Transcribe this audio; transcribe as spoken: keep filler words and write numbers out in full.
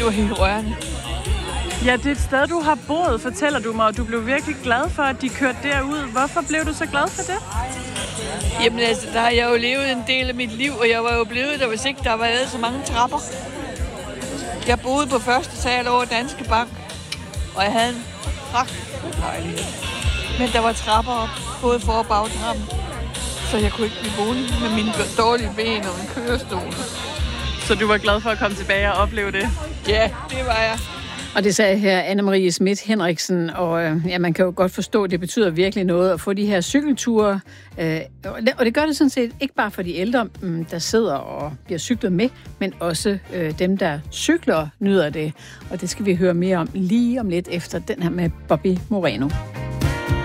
det var helt rørende. Ja, det er et sted, du har boet, fortæller du mig, og du blev virkelig glad for, at de kørte derud. Hvorfor blev du så glad for det? Jamen altså, der har jeg jo levet en del af mit liv, og jeg var jo blevet der, hvis ikke der var lavet så mange trapper. Jeg boede på første sal over Danske Bank, og jeg havde en pragtfuld lejlighed. Men der var trapper op, både for- og bagtrappen, så jeg kunne ikke blive boende med mine dårlige ben og en kørestol. Så du var glad for at komme tilbage og opleve det? Ja, det var jeg. Og det sagde her Anne-Marie Schmidt Henriksen, og øh, ja, man kan jo godt forstå, at det betyder virkelig noget at få de her cykelture. Øh, og, det, og det gør det sådan set ikke bare for de ældre, mm, der sidder og bliver cyklet med, men også øh, dem, der cykler, nyder det. Og det skal vi høre mere om lige om lidt efter den her med Bobby Moreno.